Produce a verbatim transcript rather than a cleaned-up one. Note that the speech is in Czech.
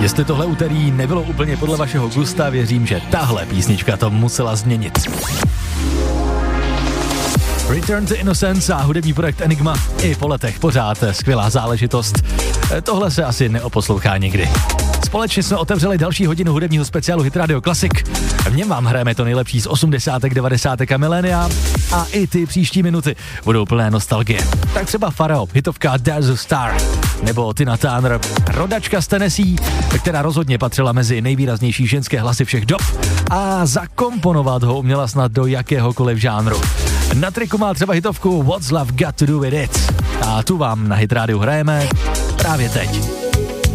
Jestli tohle úterý nebylo úplně podle vašeho gusta, věřím, že tahle písnička to musela změnit. Return to Innocence a hudební projekt Enigma i po letech pořád skvělá záležitost. Tohle se asi neoposlouchá nikdy. Společně jsme otevřeli další hodinu hudebního speciálu Hit Radio Classic. V něm vám hrajeme to nejlepší z osmdesátek, devadesátek a milénia a i ty příští minuty budou plné nostalgie. Tak třeba Pharrell, hitovka There's a Star, nebo Tina Turner, rodačka z Tennessee, která rozhodně patřila mezi nejvýraznější ženské hlasy všech dob a zakomponovat ho uměla snad do jakéhokoliv žánru. Na triku má třeba hitovku What's Love Got to Do With It a tu vám na Hit Radio hrajeme právě teď.